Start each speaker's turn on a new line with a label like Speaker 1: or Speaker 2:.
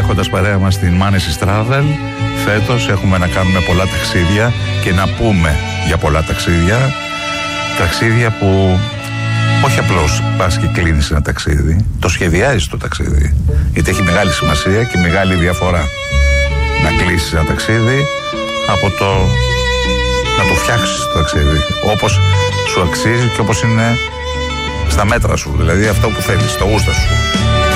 Speaker 1: έχοντας παρέα μας την Manesis Travel, φέτος έχουμε να κάνουμε πολλά ταξίδια και να πούμε για πολλά ταξίδια. Ταξίδια που όχι απλώς πας και κλείνεις ένα ταξίδι, το σχεδιάζεις το ταξίδι. Γιατί έχει μεγάλη σημασία και μεγάλη διαφορά να κλείσεις ένα ταξίδι από το να το φτιάξεις το ταξίδι όπως σου αξίζει και όπως είναι στα μέτρα σου, δηλαδή αυτό που θέλεις, το γούστα σου.